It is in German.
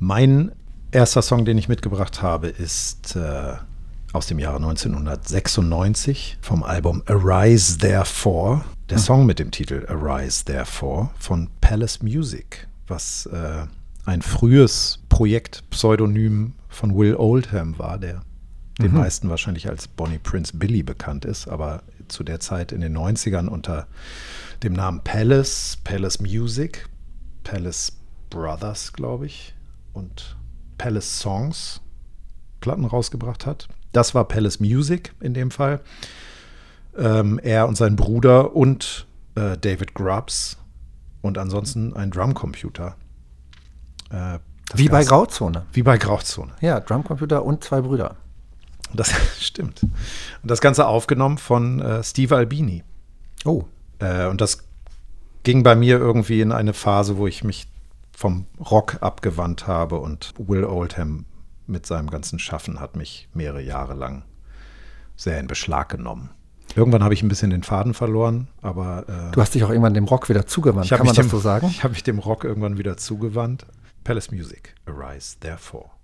Mein erster Song, den ich mitgebracht habe, ist aus dem Jahre 1996 vom Album Arise Therefore. Der Song mit dem Titel Arise Therefore von Palace Music, was ein frühes Projekt, Pseudonym von Will Oldham war, der den meisten wahrscheinlich als Bonnie Prince Billy bekannt ist, aber zu der Zeit in den 90ern unter dem Namen Palace Music, Palace Brothers, glaube ich, und Palace Songs Platten rausgebracht hat. Das war Palace Music in dem Fall. Er und sein Bruder und David Grubbs und ansonsten ein Drumcomputer. Wie bei Grauzone. Wie bei Grauzone. Ja, Drumcomputer und zwei Brüder. Das stimmt. Und das Ganze aufgenommen von Steve Albini. Oh. Und das ging bei mir irgendwie in eine Phase, wo ich mich vom Rock abgewandt habe und Will Oldham mit seinem ganzen Schaffen hat mich mehrere Jahre lang sehr in Beschlag genommen. Irgendwann habe ich ein bisschen den Faden verloren, aber du hast dich auch irgendwann dem Rock wieder zugewandt, kann man das so sagen? Ich habe mich dem Rock irgendwann wieder zugewandt. Palace Music, Arise Therefore.